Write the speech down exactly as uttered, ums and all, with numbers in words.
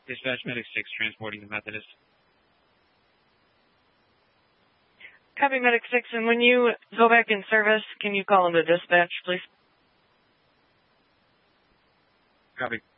Dispatch Medic six transporting the Methodist. Copy Medic six, and when you go back in service, can you call into dispatch, please? Copy.